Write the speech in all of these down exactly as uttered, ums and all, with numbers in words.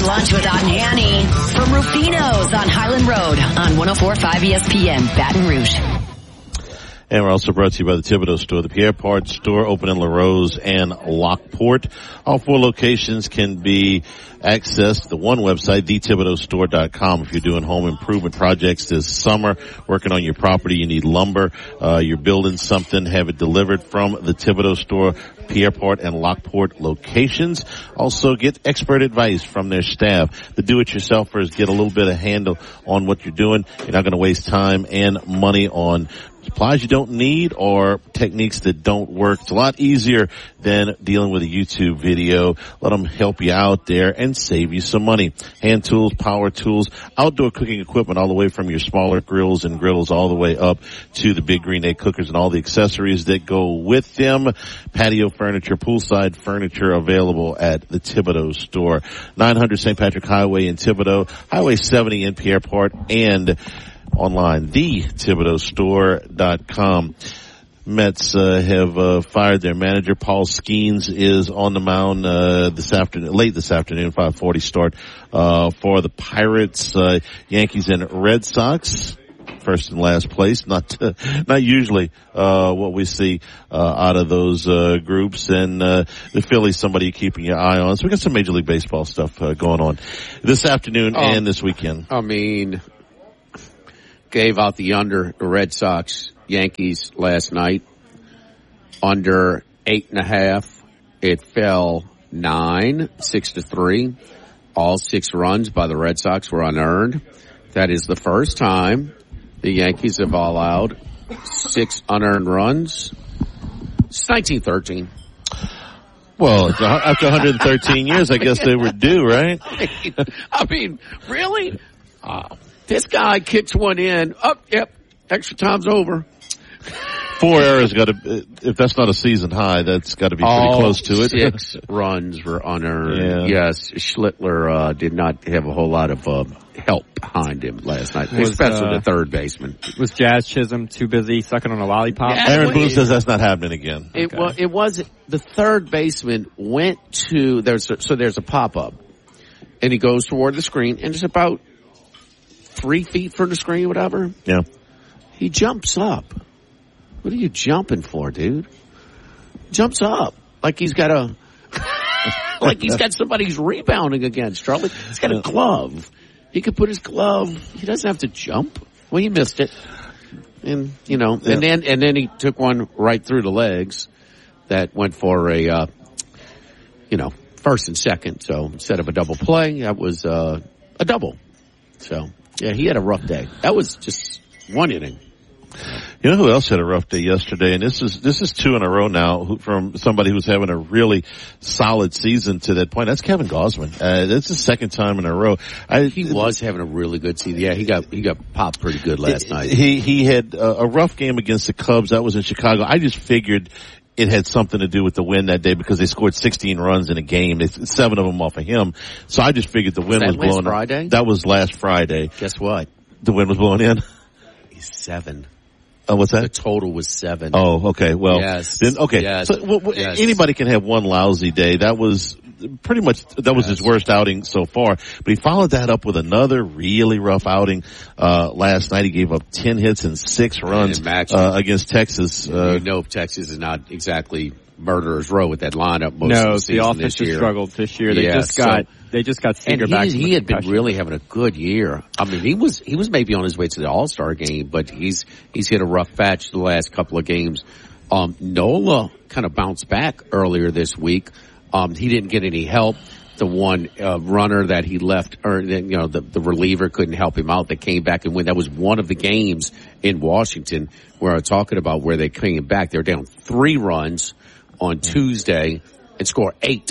lunch with Ott and Annie from Rufino's on Highland Road on one oh four point five E S P N, Baton Rouge. And we're also brought to you by the Thibodeau Store, the Pierre Part Store, open in LaRose and Lockport. All four locations can be accessed, the one website, the thibodeau store dot com. If you're doing home improvement projects this summer, working on your property, you need lumber, uh, you're building something, have it delivered from the Thibodeau Store, Pierre Part and Lockport locations. Also get expert advice from their staff. The do-it-yourselfers get a little bit of handle on what you're doing. You're not going to waste time and money on supplies you don't need or techniques that don't work. It's a lot easier than dealing with a YouTube video. Let them help you out there and save you some money. Hand tools, power tools, outdoor cooking equipment, all the way from your smaller grills and griddles all the way up to the big green egg cookers and all the accessories that go with them. Patio furniture, poolside furniture available at the Thibodeau Store. nine hundred Saint Patrick Highway in Thibodeau, Highway seventy in Pierre Part, and online, the thibodeau store dot com. Mets uh, have uh, fired their manager. Paul Skeens is on the mound uh, this afternoon, late this afternoon, five forty start uh, for the Pirates. Uh, Yankees and Red Sox, first and last place. Not uh, not usually uh, what we see uh, out of those uh, groups. And uh, the Phillies, somebody keeping your eye on. So we got some Major League Baseball stuff uh, going on this afternoon oh, and this weekend. I mean, gave out the under, the Red Sox, Yankees last night. Under eight and a half. It fell nine, six to three. All six runs by the Red Sox were unearned. That is the first time the Yankees have allowed six unearned runs since nineteen thirteen. Well, after one hundred thirteen years, I guess they were due, right? I mean, I mean really? Uh, This guy kicks one in. Up, oh, yep. Extra time's over. Four errors got to. If that's not a season high, that's got to be pretty All close to it. Six runs were unearned. Yeah. Yes, Schlittler uh, did not have a whole lot of uh, help behind him last night, was, especially uh, the third baseman. Was Jazz Chisholm too busy sucking on a lollipop? Yeah, Aaron Boone says that's not happening again. It, okay. well, it was the third baseman went to there's a, so there's a pop up, and he goes toward the screen, and it's about three feet from the screen, whatever. Yeah. He jumps up. What are you jumping for, dude? Jumps up like he's got a, like he's got somebody he's rebounding against, Charlie. He's got a glove. He could put his glove. He doesn't have to jump. Well, he missed it. And, you know, yeah. and then, and then he took one right through the legs that went for a, uh, you know, first and second. So instead of a double play, that was, uh, a double. So. Yeah, he had a rough day. That was just one inning. You know who else had a rough day yesterday? And this is this is two in a row now who, from somebody who's having a really solid season to that point. That's Kevin Gausman. Uh, that's the second time in a row. I, he was having a really good season. Yeah, he got he got popped pretty good last night. He he had a, a rough game against the Cubs. That was in Chicago. I just figured it had something to do with the win that day because they scored sixteen runs in a game. It's seven of them off of him. So I just figured the wind was, was blowing. Friday? That was last Friday. Guess what? The wind was blowing in. He's seven. Oh, what's that? The total was seven. Oh, okay. Well, yes. then okay. Yes. So well, yes. anybody can have one lousy day. That was pretty much that was yes. his worst outing so far. But he followed that up with another really rough outing uh last night. He gave up ten hits and six runs uh, against Texas. Uh, you know, Texas is not exactly murderer's row with that lineup. Most no, of the, season the offense this year. struggled this year. They yes. just got. So, They just got Seager and back. He, he had been really having a good year. I mean, he was he was maybe on his way to the All-Star game, but he's he's hit a rough patch the last couple of games. Um, Nola kind of bounced back earlier this week. Um, he didn't get any help. The one uh, runner that he left, or you know, the, the reliever couldn't help him out. That came back and win. That was one of the games in Washington where I'm talking about where they came back. They were down three runs on Tuesday and score eight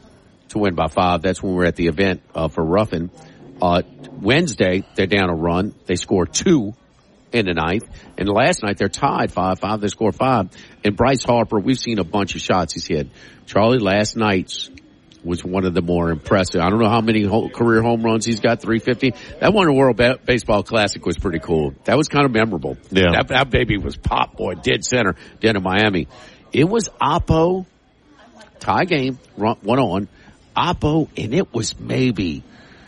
to win by five. That's when we were at the event uh, for Ruffin. Uh, Wednesday, they're down a run. They score two in the ninth. And last night, they're tied five five. They score five. And Bryce Harper, we've seen a bunch of shots he's hit. Charlie, last night's was one of the more impressive. I don't know how many whole career home runs he's got, three fifty. That one World ba- Baseball Classic was pretty cool. That was kind of memorable. Yeah. That, that baby was pop, boy, dead center, down in Miami. It was Oppo, tie game, run, one on. Oppo, and it was maybe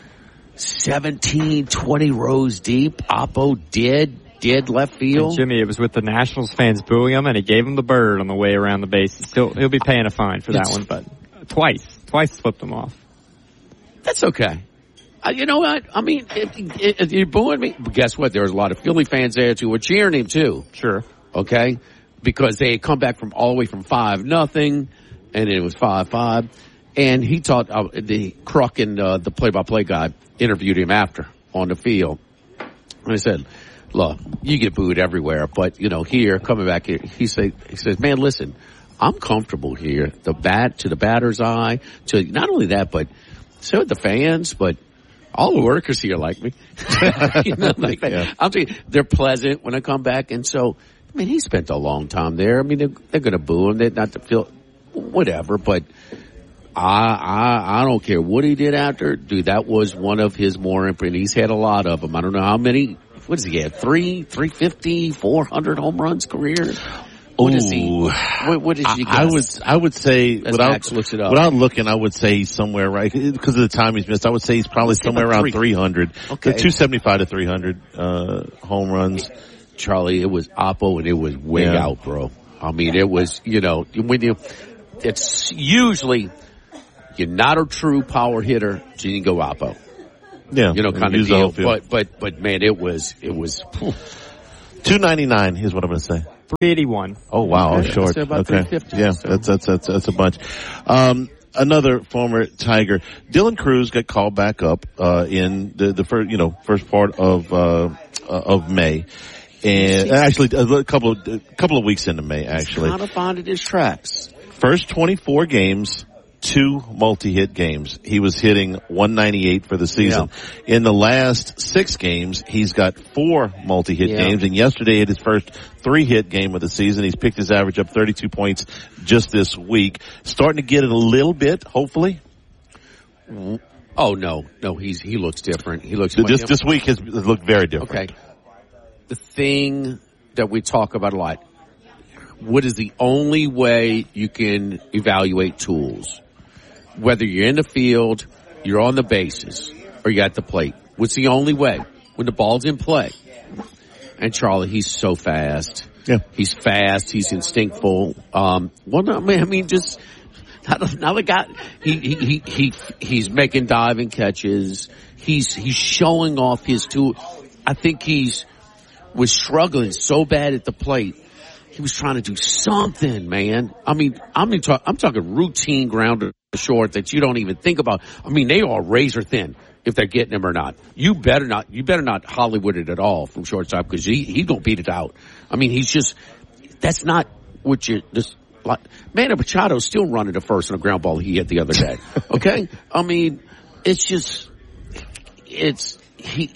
seventeen, twenty rows deep. Oppo did, did left field. And Jimmy, it was with the Nationals fans booing him, and he gave him the bird on the way around the base. Still, he'll be paying a fine for that It's, one, but twice, twice flipped him off. That's okay. Uh, you know what? I mean, if, if you're booing me, but guess what? There was a lot of Philly fans there too, were cheering him too. Sure. Okay? Because they had come back from all the way from five nothing, and it was five five. And he taught, uh, the Kruk and uh, the play-by-play guy interviewed him after on the field. And I said, look, you get booed everywhere, but, you know, here, coming back here, he, say, he says, man, listen, I'm comfortable here. The bat, to the batter's eye, to not only that, but so the fans, but all the workers here like me. You know, like yeah. I'm saying, they're pleasant when I come back. And so, I mean, he spent a long time there. I mean, they're, they're going to boo him. They're not to feel whatever, but I, I, I don't care what he did after. Dude, that was one of his more imprint. He's had a lot of them. I don't know how many. What does he have? Three, three fifty, four hundred home runs career. What is he? What, what is he? I, I would, I would say As without Max looks it up. without looking, I would say he's somewhere right because of the time he's missed. I would say he's probably Let's say somewhere about around three hundred. Okay. two seventy-five to three hundred uh home runs. Charlie, it was Oppo and it was way Yeah. out, bro. I mean, it was, you know, when you, it's usually, you're not a true power hitter, so you can go Oppo. Yeah, You know, kind of use the whole deal. field. But, but, but man, it was, it was, two ninety-nine. Here's what I'm going to say. three eighty-one. Oh wow, Okay, I'm short. so about Okay, three fifty, yeah, so. that's that's that's that's a bunch. Um, another former Tiger, Dylan Cruz, got called back up uh, in the the first, you know, first part of uh, uh, of May, and actually a couple of a couple of weeks into May. Actually, kind of finding his tracks. first twenty-four games, two multi-hit games. He was hitting one ninety-eight for the season. Yeah. In the last six games, he's got four multi-hit Yeah. games, and yesterday at his first three-hit game of the season, he's picked his average up thirty-two points just this week. Starting to get it a little bit, hopefully. Oh no, no, he's, he looks different. He looks, This, this week has looked very different. okay. The thing that we talk about a lot, what is the only way you can evaluate tools? Whether you're in the field, you're on the bases, or you're at the plate. What's the only way? When the ball's in play. And Charlie, he's so fast. Yeah. He's fast. He's instinctful. Um, well, I mean, I mean, just, now the guy, he, he, he, he, he's making diving catches. He's, he's showing off his tool. I think he's, was struggling so bad at the plate. He was trying to do something, man. I mean, I'm, talk, I'm talking routine grounder short that you don't even think about. I mean, they are razor thin if they're getting him or not. You better not, you better not Hollywood it at all from shortstop because he, he's going to beat it out. I mean, he's just, that's not what you, this, like, Manny Machado's still running to first on a ground ball he hit the other day. Okay? I mean, it's just, it's, he,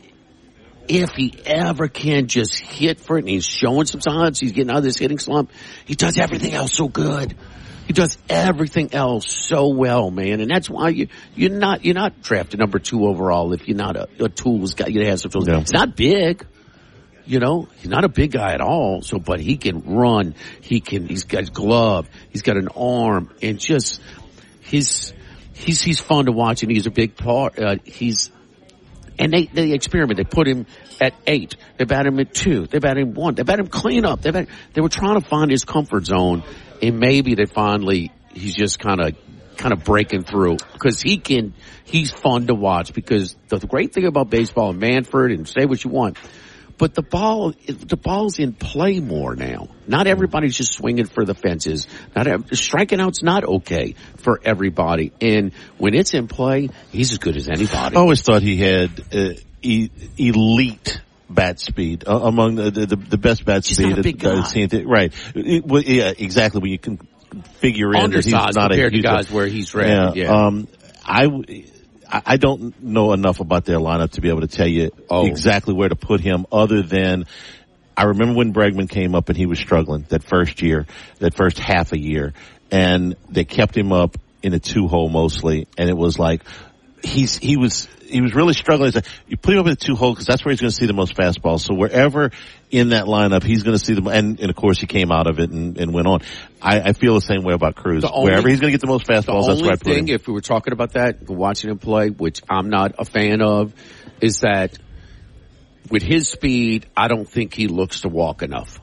if he ever can just hit for it, and he's showing some signs, he's getting out of this hitting slump, he does everything else so good. He does everything else so well, man, and that's why you you're not you're not drafted number two overall if you're not a, a tools guy. You have some tools. Yeah. He's not big, you know. He's not a big guy at all. So, but he can run. He can. He's got a glove. He's got an arm, and just his he's he's fun to watch, and he's a big part. Uh, he's and they they experiment. They put him at eight. They bat him at two. They bat him one. They bat him clean up. They bat, they were trying to find his comfort zone. And maybe they finally, he's just kind of, kind of breaking through. Cause he can, he's fun to watch because the, the great thing about baseball and Manfred and say what you want, but the ball, the ball's in play more now. Not everybody's just swinging for the fences. Not every, striking out's not okay for everybody. And when it's in play, he's as good as anybody. I always thought he had uh, e- elite bat speed uh, among the, the the best bat He's speed. not a big guy. I've seen it, right? It, well, yeah, exactly. When you can figure in that he's Undersized not compared a to guys a, where he's rated. Yeah. yeah. Um, I. I don't know enough about their lineup to be able to tell you Oh. exactly where to put him other than I remember when Bregman came up and he was struggling that first year, that first half a year, and they kept him up in a two hole mostly, and it was like, he's he was he was really struggling. You put him up in the two hole because that's where he's going to see the most fastballs. So wherever in that lineup, he's going to see them. And, and of course, he came out of it and, and went on. I, I feel the same way about Cruz. The only, wherever he's going to get the most fastballs, the that's where I only put him. thing, if we were talking about that, watching him play, which I'm not a fan of, is that with his speed, I don't think he looks to walk enough.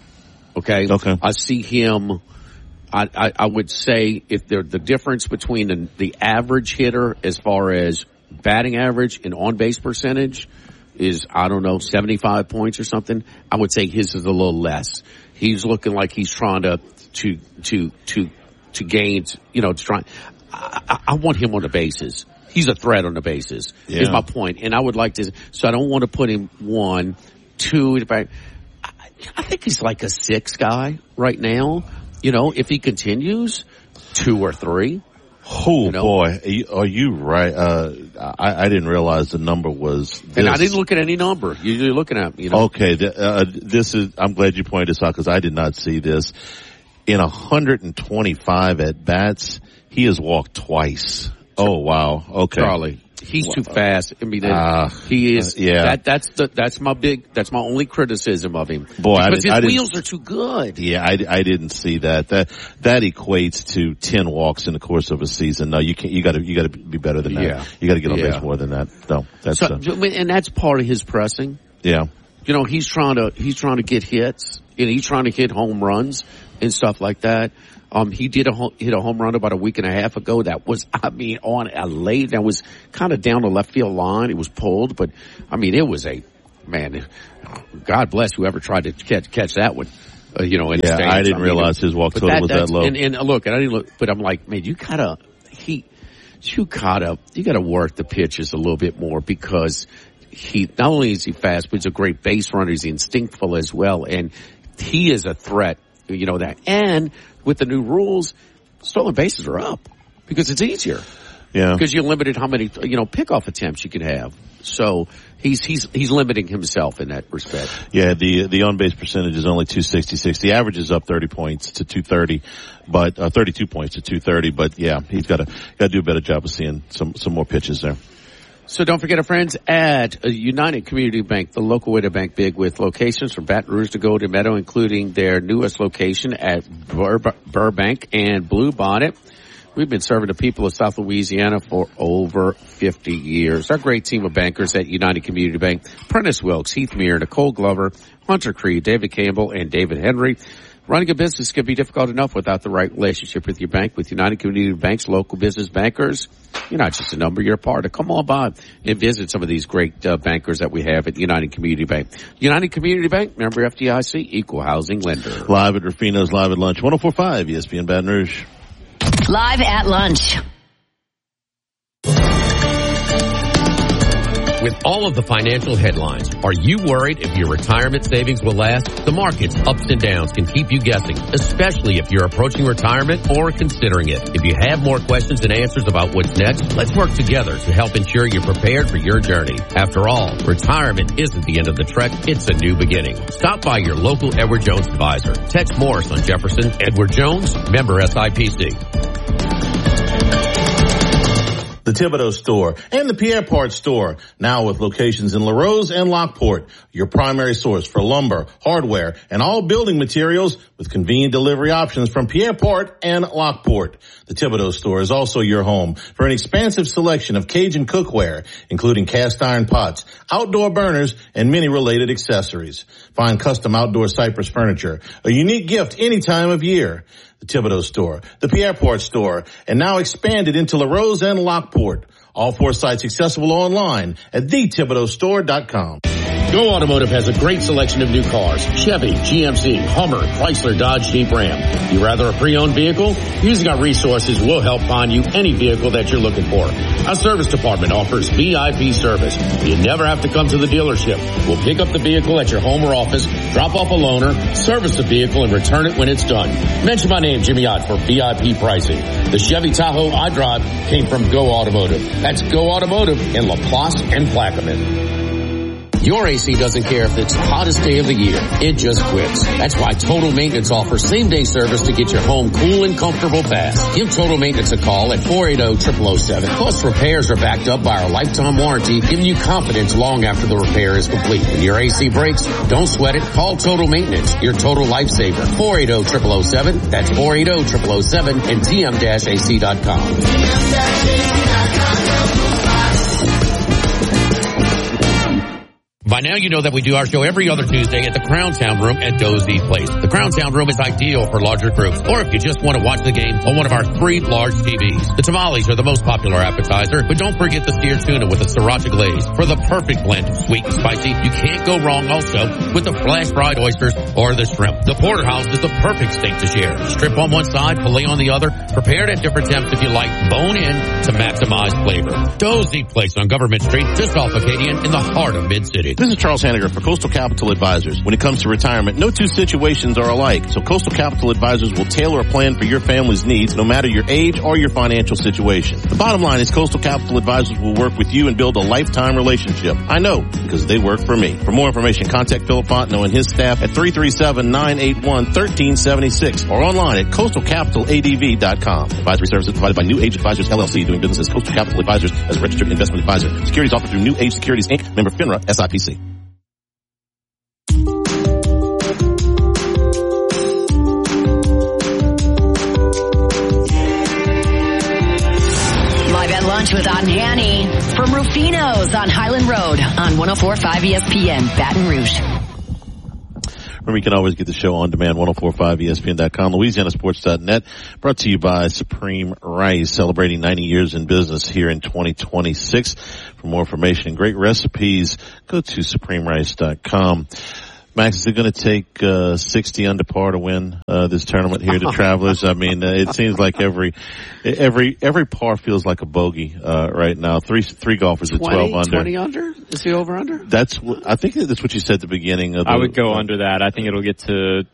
Okay. Okay. I see him. I, I, I would say if there, the difference between the, the average hitter as far as batting average and on base percentage is, I don't know, seventy-five points or something, I would say his is a little less. He's looking like he's trying to, to, to, to, to gain, you know, trying, I, I want him on the bases. He's a threat on the bases, yeah. is my point. And I would like to, so I don't want to put him one, two, in fact, I, I think he's like a six guy right now. You know, if he continues, two or three. Oh, you know? boy. Are you, are you right? Uh, I, I didn't realize the number was this. And I didn't look at any number. You're looking at, you know. Okay. Th- uh, this is, I'm glad you pointed this out because I did not see this. In one hundred twenty-five at bats, he has walked twice. Oh, wow. Okay. Charlie. He's too fast. I mean, uh, he is. Uh, yeah. That, that's the, that's my big, that's my only criticism of him. Boy, I because did, his I wheels are too good. Yeah, I, I didn't see that. That, that equates to ten walks in the course of a season. No, you can't, you gotta, you gotta be better than that. Yeah. You gotta get on yeah. base more than that. No, that's, so, uh, and that's part of his pressing. Yeah. You know, he's trying to, he's trying to get hits, and he's trying to hit home runs and stuff like that. Um, he did a hit a home run about a week and a half ago. That was, I mean, on a late, that was kind of down the left field line. It was pulled, but I mean, it was a, man, God bless whoever tried to catch, catch that one. Uh, you know, in yeah, the I didn't I mean, realize his walk total that, was that low. And, and look, and I didn't look, but I'm like, man, you gotta, he, you gotta, you gotta work the pitches a little bit more because he, not only is he fast, but he's a great base runner. He's instinctful as well. And he is a threat, you know that. And with the new rules, stolen bases are up because it's easier. Yeah. Because you're limited how many, you know, pickoff attempts you can have. So he's, he's, he's limiting himself in that respect. Yeah, the, the on-base percentage is only two sixty-six. The average is up thirty points to two thirty, but, uh, thirty-two points to two thirty, but yeah, he's gotta, gotta do a better job of seeing some, some more pitches there. So don't forget our friends at United Community Bank, the local way to bank big with locations from Baton Rouge to Golden Meadow, including their newest location at Bur- Burbank and Blue Bonnet. We've been serving the people of South Louisiana for over fifty years. Our great team of bankers at United Community Bank, Prentice Wilkes, Heath Meir, Nicole Glover, Hunter Creed, David Campbell, and David Henry. Running a business can be difficult enough without the right relationship with your bank. With United Community Bank's local business bankers, you're not just a number, you're a part of. Come on by and visit some of these great uh, bankers that we have at United Community Bank. United Community Bank, member F D I C, equal housing lender. Live at Rufino's, live at lunch, one oh four point five E S P N Baton Rouge. Live at lunch. With all of the financial headlines, are you worried if your retirement savings will last? The market's ups and downs can keep you guessing, especially if you're approaching retirement or considering it. If you have more questions and answers about what's next, let's work together to help ensure you're prepared for your journey. After all, retirement isn't the end of the trek, it's a new beginning. Stop by your local Edward Jones advisor. Text Morris on Jefferson. Edward Jones, member S I P C. The Thibodeau Store and the Pierre Part Store, now with locations in Larose and Lockport, your primary source for lumber, hardware, and all building materials with convenient delivery options from Pierre Part and Lockport. The Thibodeau Store is also your home for an expansive selection of Cajun cookware, including cast iron pots, outdoor burners, and many related accessories. Find custom outdoor cypress furniture, a unique gift any time of year. The Thibodeau Store, the Pierre Part Store, and now expanded into Larose and Lockport. All four sites accessible online at the thibodeau store dot com. Go Automotive has a great selection of new cars. Chevy, G M C, Hummer, Chrysler, Dodge, Jeep, Ram. You rather a pre-owned vehicle? Using our resources will help find you any vehicle that you're looking for. Our service department offers V I P service. You never have to come to the dealership. We'll pick up the vehicle at your home or office, drop off a loaner, service the vehicle, and return it when it's done. Mention my name, Jimmy Ott, for V I P pricing. The Chevy Tahoe I drive came from Go Automotive. That's Go Automotive in LaPlace and Plaquemine. Your A C doesn't care if it's the hottest day of the year. It just quits. That's why Total Maintenance offers same-day service to get your home cool and comfortable fast. Give Total Maintenance a call at four eight zero, zero zero zero seven. Plus, repairs are backed up by our lifetime warranty, giving you confidence long after the repair is complete. When your A C breaks, don't sweat it. Call Total Maintenance, your total lifesaver. four eight zero, zero zero zero seven. That's four eight zero, zero zero zero seven and T M A C dot com. By now, you know that we do our show every other Tuesday at the Crown Town Room at Doe's Eat Place. The Crown Town Room is ideal for larger groups, or if you just want to watch the game on one of our three large T Vs. The tamales are the most popular appetizer, but don't forget the steer tuna with a sriracha glaze for the perfect blend of sweet and spicy. You can't go wrong also with the flash fried oysters or the shrimp. The porterhouse is the perfect steak to share. Strip on one side, filet on the other, prepared at different temps if you like, bone in to maximize flavor. Doe's Eat Place on Government Street, just off Acadian in the heart of Mid-City. This is Charles Hanniger for Coastal Capital Advisors. When it comes to retirement, no two situations are alike. So Coastal Capital Advisors will tailor a plan for your family's needs, no matter your age or your financial situation. The bottom line is Coastal Capital Advisors will work with you and build a lifetime relationship. I know, because they work for me. For more information, contact Philip Fontenot and his staff at three three seven, nine eight one, one three seven six or online at coastal capital a d v dot com. Advisory services provided by New Age Advisors, L L C, doing business as Coastal Capital Advisors as a registered investment advisor. Securities offered through New Age Securities, Incorporated, member FINRA, S I P C. With Otten Hanny from Rufino's on Highland Road on one oh four point five E S P N, Baton Rouge. Remember, you can always get the show on demand, ten forty-five E S P N dot com, Louisiana Sports dot net. Brought to you by Supreme Rice, celebrating ninety years in business here in twenty twenty-six. For more information and great recipes, go to supreme rice dot com. Max, is it going to take uh, sixty under par to win uh, this tournament here to Travelers? I mean, uh, it seems like every every every par feels like a bogey uh, right now. Three three golfers at twelve under. twenty under? Is he over under? That's what, I think that's what you said at the beginning of the, I would go uh, under that. I think it'll get to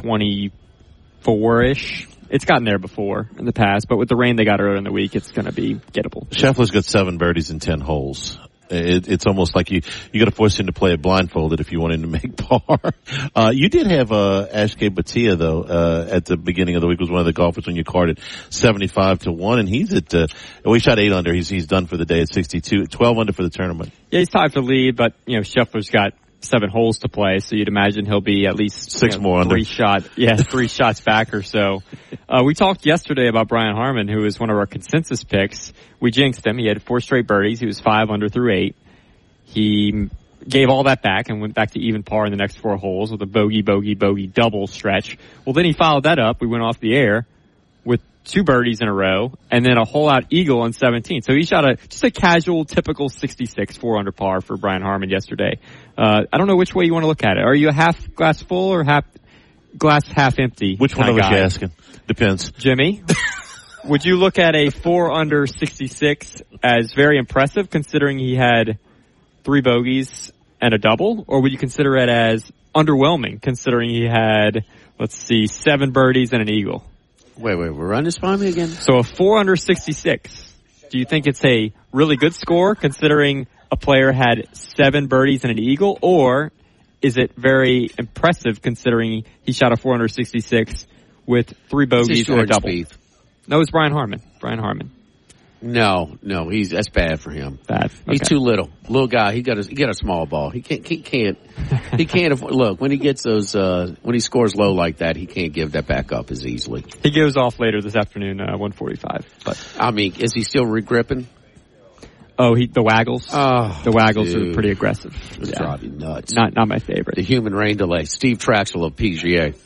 twenty-four-ish. It's gotten there before in the past, but with the rain they got earlier in the week, it's going to be gettable. Scheffler's got seven birdies in ten holes. It, it's almost like you you got to force him to play it blindfolded if you want him to make par. Uh, you did have uh, Ashke Bhatia though uh, at the beginning of the week, was one of the golfers when you carded seventy-five to one, and he's at uh, well, he shot eight under. He's he's done for the day at sixty-two, twelve under for the tournament. Yeah, he's tied for the lead, but you know Scheffler's got seven holes to play, so you'd imagine he'll be at least six you know, more under. Three shot, yeah, three shots back or so. Uh, we talked yesterday about Brian Harman, who was one of our consensus picks. We jinxed him. He had four straight birdies. He was five under through eight. He gave all that back and went back to even par in the next four holes with a bogey, bogey, bogey double stretch. Well, then he followed that up. We went off the air with two birdies in a row and then a hole out eagle on seventeen. So he shot a just a casual, typical sixty-six, four under par for Brian Harman yesterday. Uh, I don't know which way you want to look at it. Are you a half glass full or half glass half empty? Which one of us you asking? Depends. Jimmy? Would you look at a four under sixty-six as very impressive considering he had three bogeys and a double, or would you consider it as underwhelming considering he had, let's see, seven birdies and an eagle? Wait, wait, run this by me again? So a four under sixty-six. Do you think it's a really good score considering a player had seven birdies and an eagle, or is it very impressive considering he shot a four under sixty-six with three bogeys and a double? Spieth. No, it's Brian Harman. Brian Harman. No, no, he's that's bad for him. Bad. Okay. He's too little. Little guy. He got a he got a small ball. He can't. He can't. he can't afford, look when he gets those. Uh, when he scores low like that, he can't give that back up as easily. He goes off later this afternoon, uh, one forty-five. But I mean, is he still regripping? Oh, he the waggles. Oh, the waggles dude. are pretty aggressive. It's yeah. driving nuts. Not not my favorite. The human rain delay. Steve Traxel of P G A.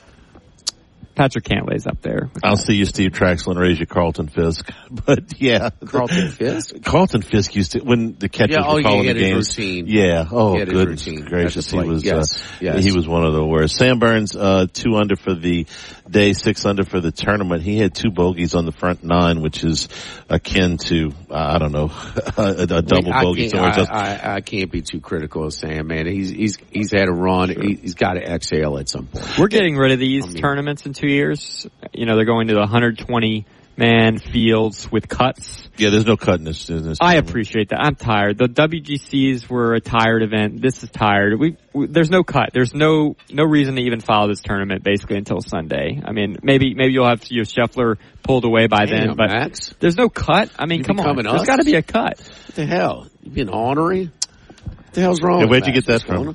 Patrick Cantlay's up there. I'll see you, Steve Traxel, and raise you Carlton Fisk. But yeah, Carlton Fisk. Carlton Fisk used to when the catchers yeah, oh, were calling yeah, the games. Routine. Yeah. Oh, he goodness gracious, he was. Yes. Uh, yes. He was one of the worst. Sam Burns, uh, two under for the day, six under for the tournament. He had two bogeys on the front nine, which is akin to uh, I don't know a, a double I bogey. Can't, somewhere I, I, I can't be too critical of Sam, man. He's he's he's had a run. Sure. He, he's got to exhale at some point. We're getting rid of these I mean, tournaments in two years. You know, they're going to the one hundred twenty man, Fields with cuts. Yeah, there's no cut in this. In this I appreciate that. I'm tired. The W G Cs were a tired event. This is tired. We, we there's no cut. There's no no reason to even follow this tournament basically until Sunday. I mean, maybe maybe you'll have you know, Scheffler pulled away by Damn, then, but Max. there's no cut. I mean, You come on. becoming There's us? got to be a cut. What the hell? You being ornery? What the hell's wrong? Yeah, with where'd you Max? get that What's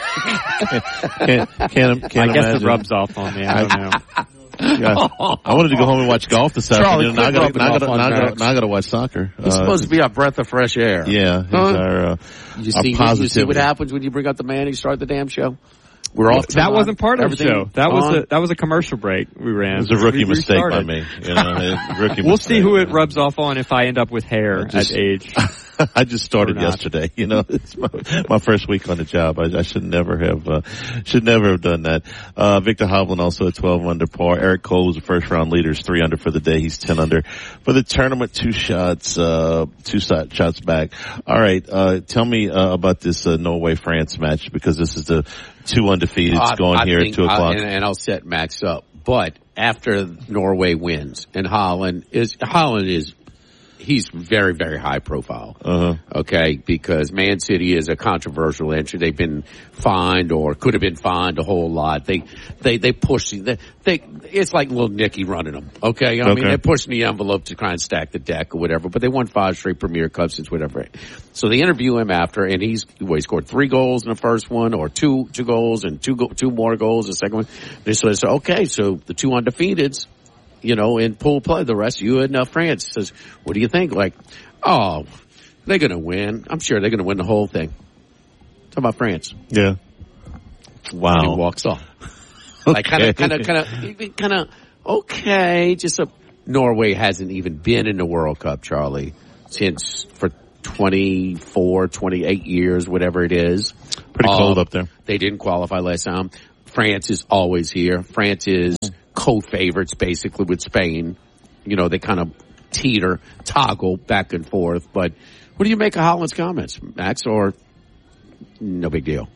from? going on? can't, can't, can't I guess imagine. it rubs off on me. I don't know. Yeah. I wanted to go home and watch golf this Charlie, afternoon. Now I quit gotta, rubbing now I off gotta, on now I gotta, Max. now I gotta watch soccer. He's Uh, supposed to be our breath of fresh air. Yeah, he's Huh? our, uh, You our see, you see positivity. what happens when you bring out the man and start the damn show? We're off. That wasn't part of Everything the show. That was on. a that was a commercial break we ran. It was a rookie We mistake by restarted. me. You know, a rookie We'll mistake. see who it rubs off on if I end up with hair Just- at age. I just started Or not. yesterday. You know, it's my, my first week on the job. I, I should never have, uh, should never have done that. Uh, Victor Hovland also at twelve under par. Eric Cole was the first round leader. Is three under for the day. He's ten under for the tournament. Two shots, uh, two shot, shots back. All right. Uh, tell me, uh, about this, uh, Norway France match because this is the two undefeateds I- going I here think at two o'clock. I, and, and I'll set Max up. But after Norway wins and Holland is, Holland is, he's very, very high profile. Uh-huh. Okay. Because Man City is a controversial entry. They've been fined or could have been fined a whole lot. They, they, they push, they, they, it's like little Nicky running them. Okay. I Okay. mean, they're pushing the envelope to try and stack the deck or whatever, but they won five straight Premier Cups since whatever. So they interview him after and he's, well, he scored three goals in the first one or two, two goals and two, go, two more goals in the second one. They said, so, okay, so the two undefeateds, you know, in pool play, the rest of you in uh, France says, what do you think? Like, oh, they're going to win. I'm sure they're going to win the whole thing. Talk about France. Yeah. Wow. And he walks off. Like kind of, kind of, kind of, kind of, okay, just a, Norway hasn't even been in the World Cup, Charlie, since for twenty-four, twenty-eight years, whatever it is. Pretty cold Um, up there. They didn't qualify last time. France is always here. France is co-favorites basically with Spain. You know, they kind of teeter, toggle back and forth. But what do you make of Holland's comments, Max, or no big deal?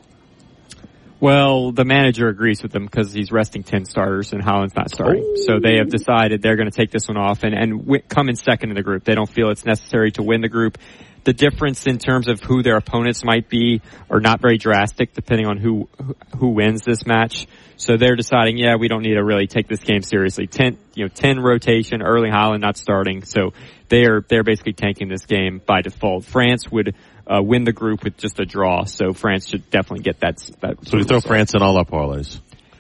Well, the manager agrees with them because he's resting ten starters and Holland's not starting. Oh. So they have decided they're going to take this one off and, and w- come in second in the group. They don't feel it's necessary to win the group. The difference in terms of who their opponents might be are not very drastic depending on who who wins this match. So they're deciding, yeah, we don't need to really take this game seriously. Ten, you know, ten rotation, Erling Haaland not starting. So they're they're basically tanking this game by default. France would uh, win the group with just a draw, so France should definitely get that. that So we throw France in all our parlays.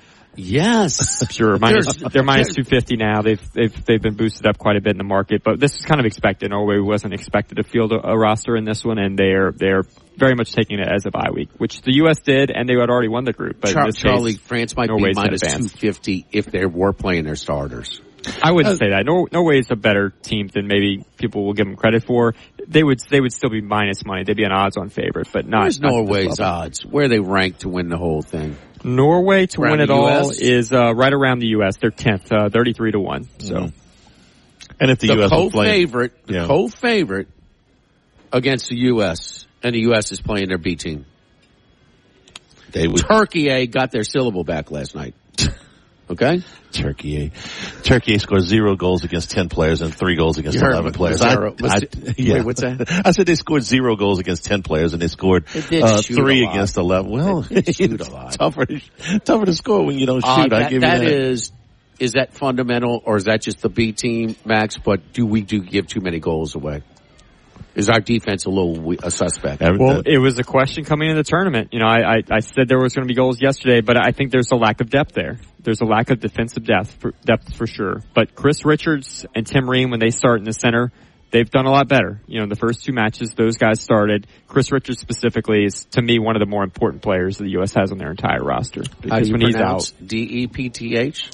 Yes. Sure. Minus, they're minus two fifty now. They've, they've, they've been boosted up quite a bit in the market, but this is kind of expected. Norway wasn't expected to field a, a roster in this one, and they're, they're very much taking it as a bye week, which the U S did, and they had already won the group. But Char- in this Charlie, case, France might Norway's be minus had two advanced. fifty if they were playing their starters. I wouldn't say that. Nor- Norway is a better team than maybe people will give them credit for. They would, they would still be minus money. They'd be an odds-on favorite, but not. Where's not to this Norway's level. odds? Where are they ranked to win the whole thing? Norway to Around win it the all U S? is uh, right around the U S. They're tenth, uh, thirty-three to one. So, Mm. And if the, The U S was playing, co-favorite, the Yeah. co-favorite against the U S, and the U S is playing their B team. they would Turkey A got their syllable back last night. Okay? Turkey. Turkey scored zero goals against ten players and three goals against You heard eleven it. players. Zero. I, I, Wait, yeah. what's that? I said they scored zero goals against ten players and they scored They did uh, shoot three a lot. against eleven. Well, They did shoot it's a lot. tougher, to, tougher to score when you don't shoot. Uh, I that, give that you that. is, is that fundamental or is that just the B team, Max? But do we do give too many goals away? Is our defense a little we- a suspect? Every- well, it was a question coming into the tournament. You know, I, I, I said there was going to be goals yesterday, but I think there's a lack of depth there. There's a lack of defensive depth for, depth for sure. But Chris Richards and Tim Ream, when they start in the center, they've done a lot better. You know, in the first two matches, those guys started. Chris Richards specifically is, to me, one of the more important players the U S has on their entire roster. How do Because you when he's pronounce out, D E P T H?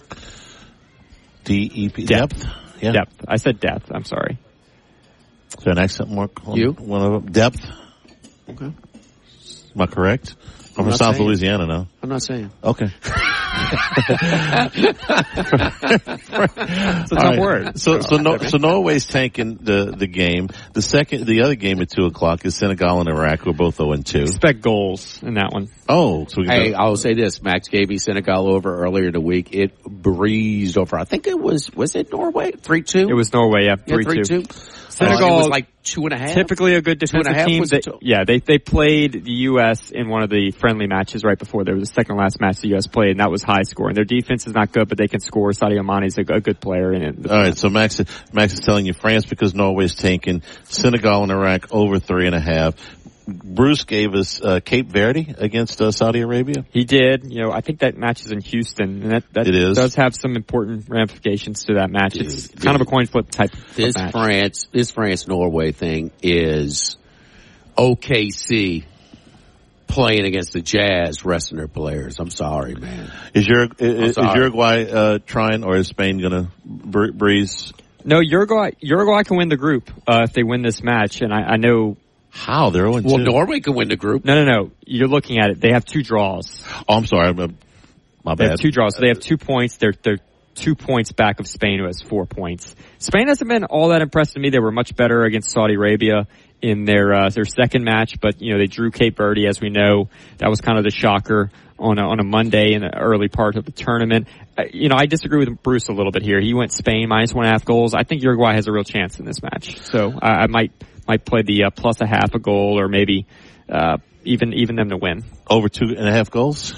D E P Depth. depth. Yeah. depth. I said depth. I'm sorry. Is there an accent mark on You? one of them? Depth. Okay. Am I correct? I'm, I'm from not South saying. Louisiana now. I'm not saying. Okay. It's a tough right. word. So, so, no, so Norway's tanking the, the game. The second, the other game at two o'clock is Senegal and Iraq, who are both oh and two. Expect goals in that one. Oh, so we can Hey, go. I'll say this. Max gave me Senegal over earlier in the week. It breezed over. I think it was, was it Norway? three two? It was Norway, yeah, Yeah, three two. three two. Senegal Uh, it was like two and a half. Typically a good Two and a defensive half, team. was They, it two? yeah, they they played the U S in one of the friendly matches right before. There was the second last match the U S played, and that was high scoring. Their defense is not good, but they can score. Sadio Mane's a, a good player. In it. All right, so Max, Max is telling you France because Norway's tanking, Senegal and Iraq over three and a half. Bruce gave us uh, Cape Verde against uh, Saudi Arabia. He did. You know, I think that match is in Houston, and that, that It is. does have some important ramifications to that match. It's Dude, kind of a coin flip type of This match. France, this France-Norway thing is O K C playing against the Jazz, resting their players. I'm sorry, man. Is, your, is, is sorry. Uruguay uh, trying, or is Spain going to br- breeze? No, Uruguay, Uruguay can win the group uh, if they win this match, and I, I know. How? They're oh and two. Well, Norway can win the group. No, no, no. You're looking at it. They have two draws. Oh, I'm sorry. I'm, uh, my They bad. have two draws, so they have two points. They're they're two points back of Spain, who has four points. Spain hasn't been all that impressed to me. They were much better against Saudi Arabia in their uh, their second match, but you know they drew Cape Verde, as we know. That was kind of the shocker on a, on a Monday in the early part of the tournament. Uh, you know, I disagree with Bruce a little bit here. He went Spain minus one and a half goals. I think Uruguay has a real chance in this match, so I, I might might play the uh, plus a half a goal, or maybe uh, even even them to win. Over two and a half goals?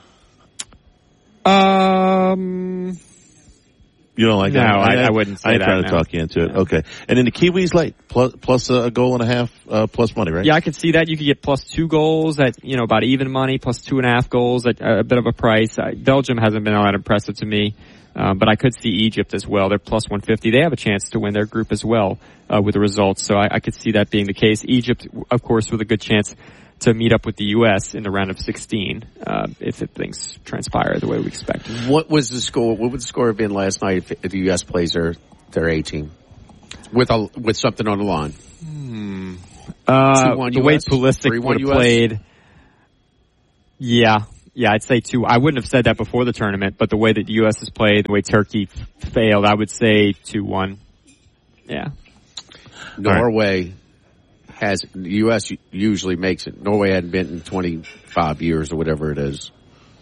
Um. You don't like No, that? I- I wouldn't say I ain't that, trying to no. talk you into it. Okay. And then the Kiwis, like, plus, plus a goal and a half, uh, plus money, right? Yeah, I could see that. You could get plus two goals at, you know, about even money, plus two and a half goals at a bit of a price. Uh, Belgium hasn't been all that impressive to me, um, but I could see Egypt as well. They're plus one fifty. They have a chance to win their group as well uh, with the results, so I, I could see that being the case. Egypt, of course, with a good chance to meet up with the U S in the round of sixteen uh, if it, things transpire the way we expect. What was the score? What would the score have been last night if, if the U S plays their their A team with a with something on the line? Hmm. Uh, two one the way U S? Pulisic three one would have U S? played, yeah, yeah, I'd say two. I wouldn't have said that before the tournament, but the way that the U S has played, the way Turkey f- failed, I would say two one. Yeah. Norway has, the U S usually makes it. Norway hadn't been in twenty-five years or whatever it is.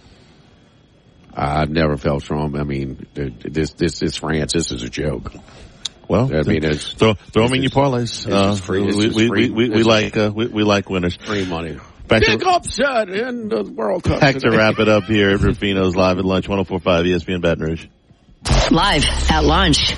I've never felt strong. I mean, this, this is France. This is a joke. Well, I mean, it's, throw, throw them in your parlays. This Uh, is free. This we, is we, free. we, we, we This like, uh, we, we like winners. free money. Back Big to, upset in the World Cup. back to today. wrap it up here at Rufino's Live at Lunch, one oh four point five E S P N Baton Rouge. Live at lunch.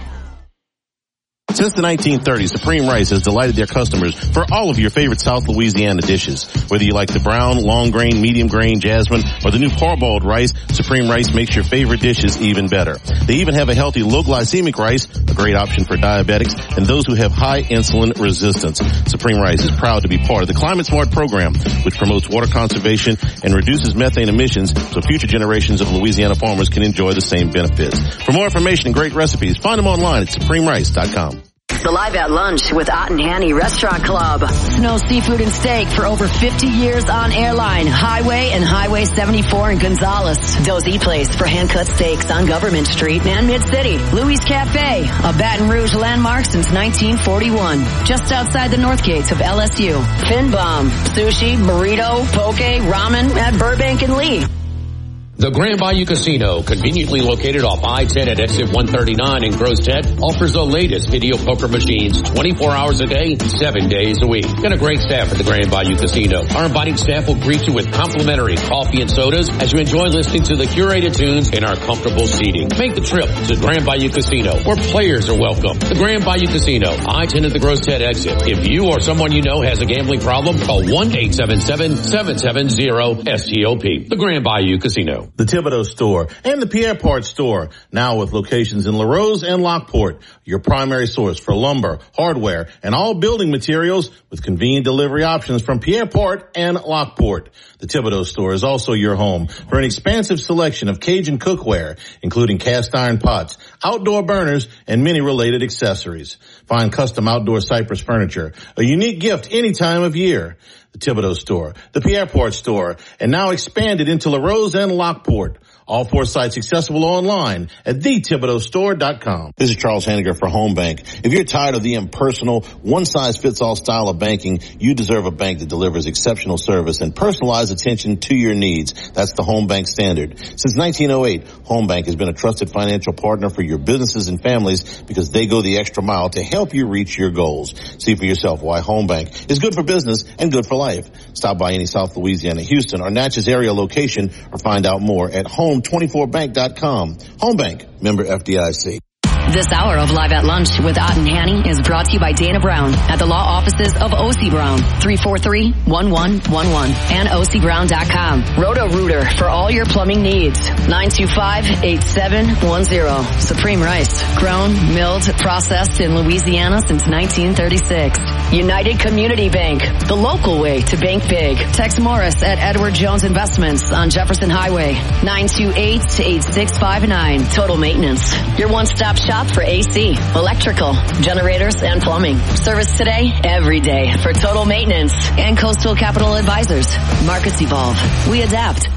Since the nineteen thirties, Supreme Rice has delighted their customers for all of your favorite South Louisiana dishes. Whether you like the brown, long grain, medium grain, jasmine, or the new parboiled rice, Supreme Rice makes your favorite dishes even better. They even have a healthy low glycemic rice, a great option for diabetics and those who have high insulin resistance. Supreme Rice is proud to be part of the Climate Smart program, which promotes water conservation and reduces methane emissions so future generations of Louisiana farmers can enjoy the same benefits. For more information and great recipes, find them online at supreme rice dot com. The Live at Lunch with Ott and Hanny Restaurant Club. Snow Seafood and Steak for over fifty years on Airline, Highway, and Highway seventy-four in Gonzales. Dozy Place for hand-cut steaks on Government Street and Mid-City. Louis Cafe, a Baton Rouge landmark since nineteen forty-one. Just outside the north gates of L S U. Finbom, sushi, burrito, poke, ramen at Burbank and Lee. The Grand Bayou Casino, conveniently located off I ten at exit one thirty-nine in Gross-Ted, offers the latest video poker machines twenty-four hours a day, seven days a week. Got a great staff at the Grand Bayou Casino. Our inviting staff will greet you with complimentary coffee and sodas as you enjoy listening to the curated tunes in our comfortable seating. Make the trip to Grand Bayou Casino, where players are welcome. The Grand Bayou Casino, I ten at the Gross-Ted exit. If you or someone you know has a gambling problem, call one eight seven seven, seven seven zero, S T O P. The Grand Bayou Casino. The Thibodeau Store and the Pierre Part Store, now with locations in LaRose and Lockport, your primary source for lumber, hardware, and all building materials with convenient delivery options from Pierre Part and Lockport. The Thibodeau Store is also your home for an expansive selection of Cajun cookware, including cast iron pots, outdoor burners, and many related accessories. Find custom outdoor cypress furniture, a unique gift any time of year. The Thibodeau Store, the Pierre Part Store, and now expanded into LaRose and Lockport. All four sites accessible online at the thibodeau store dot com. This is Charles Hanniger for Home Bank. If you're tired of the impersonal, one-size-fits-all style of banking, you deserve a bank that delivers exceptional service and personalized attention to your needs. That's the Home Bank standard. Since nineteen oh eight, Home Bank has been a trusted financial partner for your businesses and families because they go the extra mile to help you reach your goals. See for yourself why Home Bank is good for business and good for life. Stop by any South Louisiana, Houston, or Natchez area location or find out more at home twenty-four bank dot com. Home Bank, member F D I C. This hour of Live at Lunch with Ott and Hanny is brought to you by Dana Brown at the law offices of O C Brown, three four three, one one one one, and O C Brown dot com. Roto-Rooter for all your plumbing needs, nine two five, eight seven one zero. Supreme Rice, grown, milled, processed in Louisiana since nineteen thirty-six. United Community Bank, the local way to bank big. Tex Morris at Edward Jones Investments on Jefferson Highway, nine two eight, eight six five nine. Total Maintenance, your one-stop shop for A C, electrical, generators, and plumbing. Service today, every day for Total Maintenance and Coastal Capital Advisors. Markets evolve. We adapt.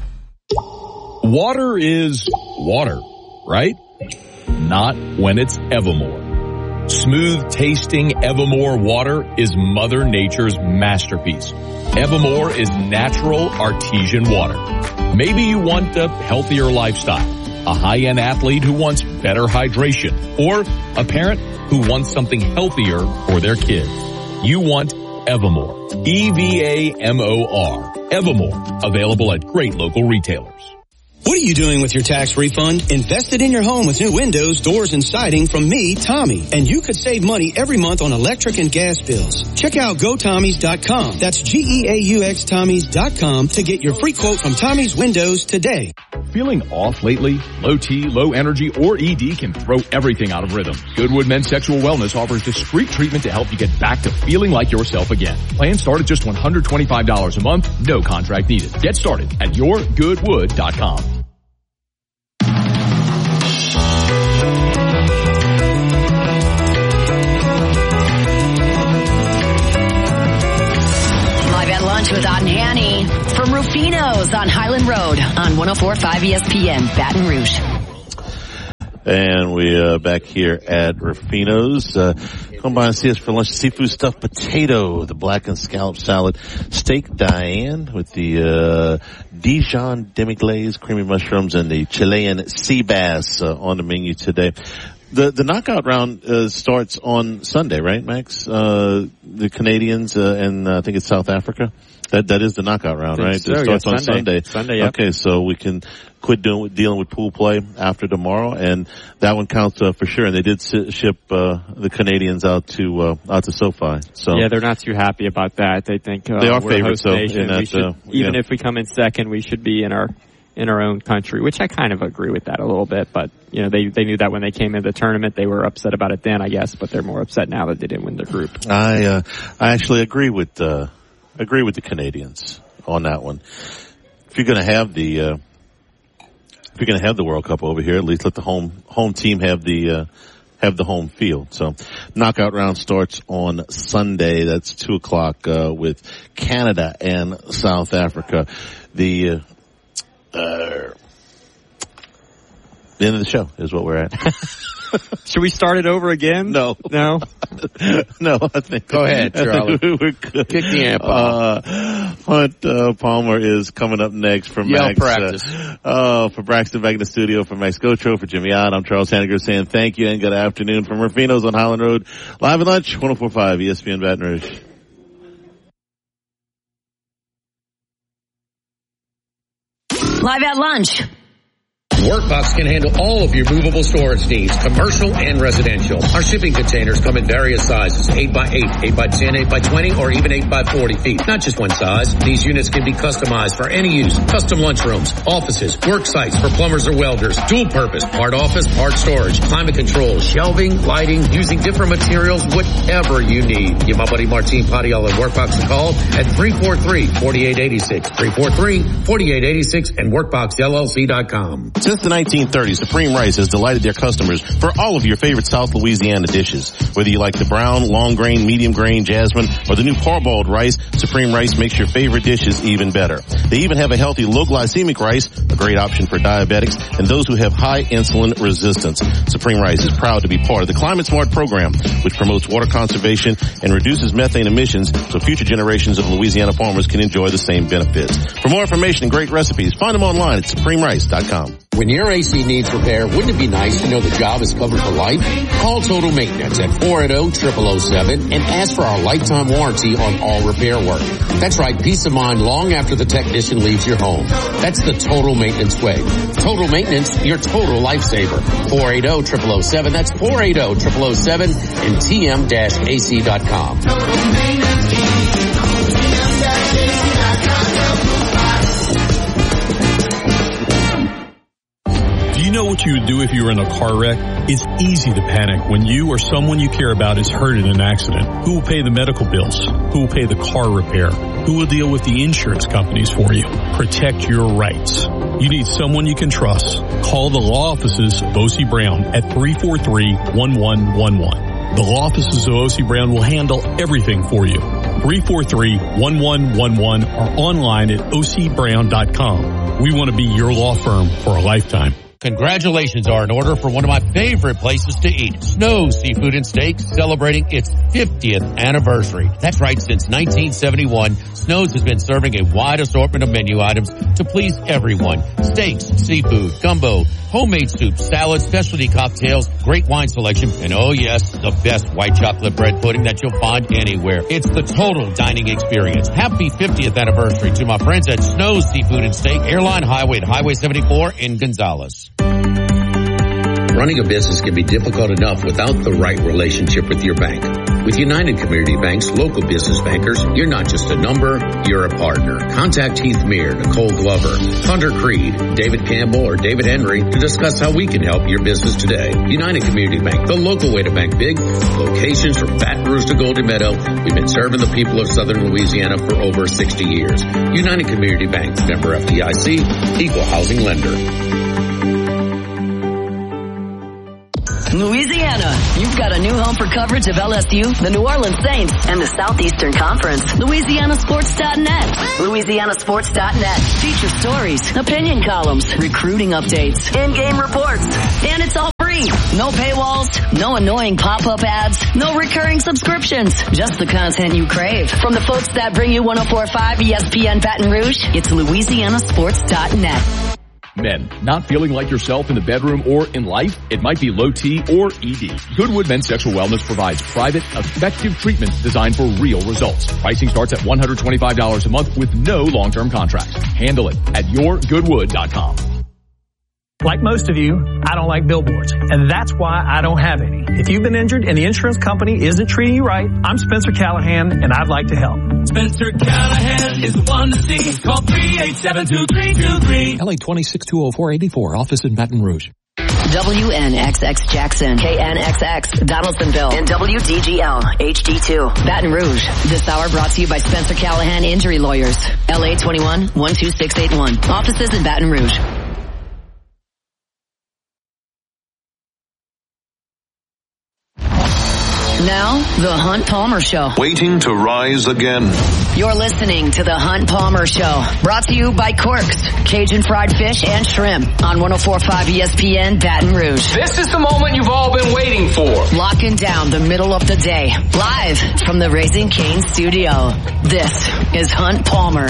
Water is water, right? Not when it's Evermore. Smooth tasting Evermore water is Mother Nature's masterpiece. Evermore is natural artesian water. Maybe you want a healthier lifestyle, a high-end athlete who wants better hydration, or a parent who wants something healthier for their kids. You want Evermore. E V A M O R. Evermore. Available at great local retailers. What are you doing with your tax refund? Invest it in your home with new windows, doors, and siding from me, Tommy. And you could save money every month on electric and gas bills. Check out go tommies dot com. That's G E A U X Tommies dot com to get your free quote from Tommy's Windows today. Feeling off lately? Low T, low energy, or E D can throw everything out of rhythm. Goodwood Men's Sexual Wellness offers discreet treatment to help you get back to feeling like yourself again. Plans start at just one hundred twenty-five dollars a month. No contract needed. Get started at your goodwood dot com. With Ott and Hanny from Rufino's on Highland Road on one oh four point five E S P N, Baton Rouge. And we are uh, back here at Rufino's. Uh, come by and see us for lunch. Seafood stuffed potato, the blackened scallop salad, steak Diane with the uh, Dijon demi-glaze, creamy mushrooms, and the Chilean sea bass uh, on the menu today. The the knockout round uh, starts on Sunday, right, Max? Uh, the Canadians uh, and uh, I think it's South Africa. That that is the knockout round, right? So, it starts yeah, on Sunday. Sunday. Sunday, yeah. Okay, so we can quit doing dealing with pool play after tomorrow, and that one counts uh, for sure. And they did si- ship uh, the Canadians out to uh, out to SoFi. So yeah, they're not too happy about that. They think uh, they are we're favorites, host though. nation. In that, we should, uh, even yeah. if we come in second, we should be in our in our own country, which I kind of agree with that a little bit. But you know, they they knew that when they came into the tournament, they were upset about it then, I guess. But they're more upset now that they didn't win their group. I uh, I actually agree with uh, agree with the Canadians on that one. If you're going to have the uh, if you're going to have the World Cup over here, at least let the home home team have the uh, have the home field. So, knockout round starts on Sunday. That's two o'clock uh, with Canada and South Africa. The uh, uh, the end of the show is what we're at. Should we start it over again? No. No? No, I think. Go ahead, Charlie. We're good. Kick the amp off. Uh, Hunt uh, Palmer is coming up next from Yell Max. practice. Uh, uh, for Braxton back in the studio, for Max Gotro, for Jimmy Ott, I'm Charles Hanniger saying thank you and good afternoon from Rufino's on Highland Road. Live at lunch, one oh four point five E S P N Baton Rouge. Live at lunch. Workbox can handle all of your movable storage needs, commercial and residential. Our shipping containers come in various sizes, eight by eight, eight by ten, eight by twenty, or even eight by forty feet. Not just one size. These units can be customized for any use. Custom lunchrooms, offices, work sites for plumbers or welders, dual purpose, part office, part storage, climate control, shelving, lighting, using different materials, whatever you need. Give my buddy Martin Padial at Workbox a call at three four three, four eight eight six, three four three, four eight eight six, and workbox L L C dot com. Since the nineteen thirties, Supreme Rice has delighted their customers for all of your favorite South Louisiana dishes. Whether you like the brown, long grain, medium grain, jasmine, or the new parboiled rice, Supreme Rice makes your favorite dishes even better. They even have a healthy low glycemic rice, a great option for diabetics and those who have high insulin resistance. Supreme Rice is proud to be part of the Climate Smart program, which promotes water conservation and reduces methane emissions so future generations of Louisiana farmers can enjoy the same benefits. For more information and great recipes, find them online at supreme rice dot com. When your A C needs repair, wouldn't it be nice to know the job is covered for life? Call Total Maintenance at four eight zero, zero zero zero seven and ask for our lifetime warranty on all repair work. That's right, peace of mind long after the technician leaves your home. That's the Total Maintenance way. Total Maintenance, your total lifesaver. four eight zero, zero zero zero seven. That's four eight zero, zero zero zero seven and T M A C dot com. Do you know what you would do if you were in a car wreck? It's easy to panic when you or someone you care about is hurt in an accident. Who will pay the medical bills? Who will pay the car repair? Who will deal with the insurance companies for you? Protect your rights. You need someone you can trust. Call the law offices of O C Brown at three four three, one one one one. The law offices of O C Brown will handle everything for you. three four three, one one one one or online at O C brown dot com. We want to be your law firm for a lifetime. Congratulations are in order for one of my favorite places to eat, Snow's Seafood and Steaks, celebrating its fiftieth anniversary. That's right, since nineteen seventy-one, Snow's has been serving a wide assortment of menu items to please everyone. Steaks, seafood, gumbo, homemade soups, salads, specialty cocktails, great wine selection, and oh yes, the best white chocolate bread pudding that you'll find anywhere. It's the total dining experience. Happy fiftieth anniversary to my friends at Snow's Seafood and Steak, Airline Highway at Highway seventy-four in Gonzales. Running a business can be difficult enough without the right relationship with your bank. With United Community Bank's local business bankers, you're not just a number, you're a partner. Contact Heath Meir, Nicole Glover, Hunter Creed, David Campbell, or David Henry to discuss how we can help your business today. United Community Bank, the local way to bank big. Locations from Baton Rouge to Golden Meadow. We've been serving the people of Southern Louisiana for over sixty years. United Community Bank, member F D I C, equal housing lender. Louisiana, you've got a new home for coverage of L S U, the New Orleans Saints, and the Southeastern Conference. Louisiana Sports dot net. Louisiana Sports dot net. Feature stories, opinion columns, recruiting updates, in-game reports. And it's all free. No paywalls, no annoying pop-up ads, no recurring subscriptions. Just the content you crave. From the folks that bring you one oh four point five E S P N Baton Rouge, it's Louisiana Sports dot net. Men, not feeling like yourself in the bedroom or in life? It might be low T or E D. Goodwood Men's Sexual Wellness provides private, effective treatments designed for real results. Pricing starts at one hundred twenty-five dollars a month with no long-term contracts. Handle it at your goodwood dot com. Like most of you, I don't like billboards, and that's why I don't have any. If you've been injured and the insurance company isn't treating you right, I'm Spencer Callahan, and I'd like to help. Spencer Callahan is the one to see. Call three eight seven, two three two three. L A twenty-six two oh four eighty-four, office in Baton Rouge. W N X X Jackson, K N X X Donaldsonville, and W D G L H D two Baton Rouge. This hour brought to you by Spencer Callahan Injury Lawyers. L A twenty-one, one two six eight one. Offices in Baton Rouge. Now, The Hunt Palmer Show. Waiting to rise again. You're listening to The Hunt Palmer Show. Brought to you by Corks, Cajun Fried Fish and Shrimp on one oh four point five E S P N Baton Rouge. This is the moment you've all been waiting for. Locking down the middle of the day. Live from the Raising Cane studio. This is Hunt Palmer.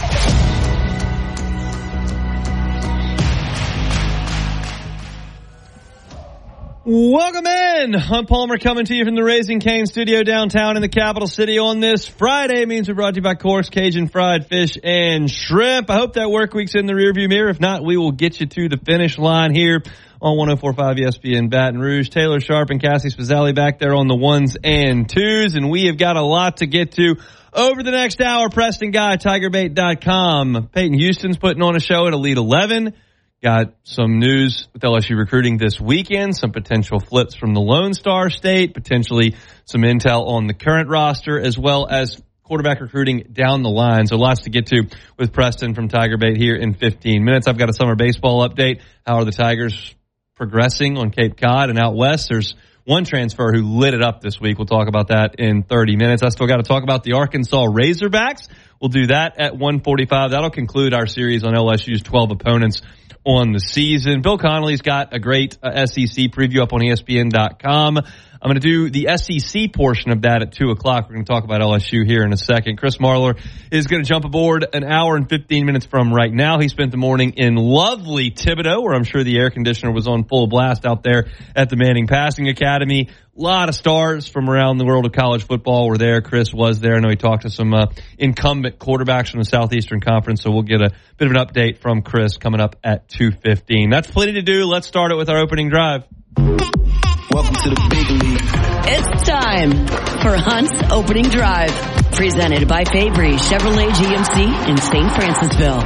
Welcome in. Hunt Palmer coming to you from the Raising Cane studio downtown in the capital city on this Friday. It means we're brought to you by Corks, Cajun Fried Fish and Shrimp. I hope that work week's in the rearview mirror. If not, we will get you to the finish line here on one oh four point five E S P N Baton Rouge. Taylor Sharp and Cassie Spazzali back there on the ones and twos, and we have got a lot to get to over the next hour. Preston Guy, Tiger Bait dot com. Peyton Houston's putting on a show at Elite eleven. Got some news with L S U recruiting this weekend, some potential flips from the Lone Star State, potentially some intel on the current roster, as well as quarterback recruiting down the line. So lots to get to with Preston from Tiger Bait here in fifteen minutes. I've got a summer baseball update. How are the Tigers progressing on Cape Cod and out west? There's one transfer who lit it up this week. We'll talk about that in thirty minutes. I still got to talk about the Arkansas Razorbacks. We'll do that at one forty-five. That'll conclude our series on L S U's twelve opponents on the season. Bill Connolly's got a great uh, S E C preview up on E S P N dot com. I'm going to do the S E C portion of that at two o'clock. We're going to talk about L S U here in a second. Chris Marlar is going to jump aboard an hour and fifteen minutes from right now. He spent the morning in lovely Thibodaux, where I'm sure the air conditioner was on full blast out there at the Manning Passing Academy. A lot of stars from around the world of college football were there. Chris was there. I know he talked to some uh, incumbent quarterbacks from the Southeastern Conference, so we'll get a bit of an update from Chris coming up at two fifteen. That's plenty to do. Let's start it with our opening drive. Welcome to the big league. It's time for Hunt's Opening Drive, presented by Fabry Chevrolet G M C in Saint Francisville.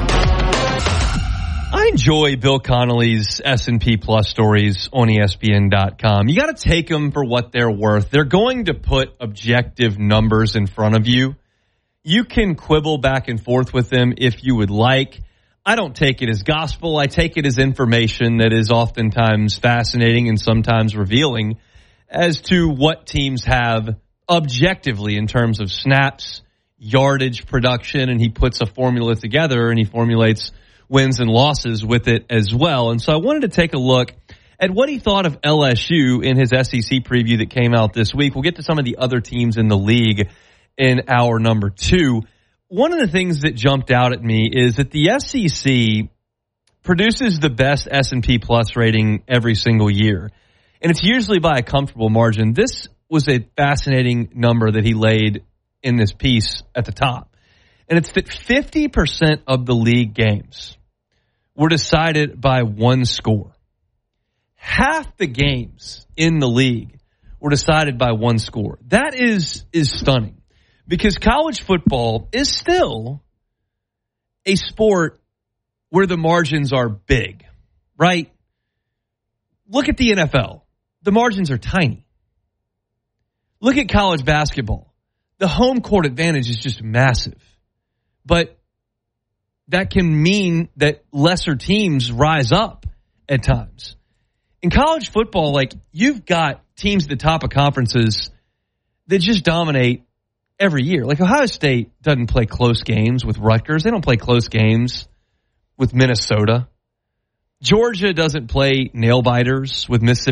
I enjoy Bill Connolly's S and P Plus stories on E S P N dot com. You got to take them for what they're worth. They're going to put objective numbers in front of you. You can quibble back and forth with them if you would like. I don't take it as gospel. I take it as information that is oftentimes fascinating and sometimes revealing as to what teams have objectively in terms of snaps, yardage, production, and he puts a formula together and he formulates wins and losses with it as well. And so I wanted to take a look at what he thought of L S U in his S E C preview that came out this week. We'll get to some of the other teams in the league in hour number two. One of the things that jumped out at me is that the S E C produces the best S and P Plus rating every single year. And it's usually by a comfortable margin. This was a fascinating number that he laid in this piece at the top. And it's that fifty percent of the league games were decided by one score. Half the games in the league were decided by one score. That is, is stunning. Because college football is still a sport where the margins are big, right? Look at the N F L. The margins are tiny. Look at college basketball. The home court advantage is just massive. But that can mean that lesser teams rise up at times. In college football, like, you've got teams at the top of conferences that just dominate every year. Like, Ohio State doesn't play close games with Rutgers. They don't play close games with Minnesota. Georgia doesn't play nail biters with Mississippi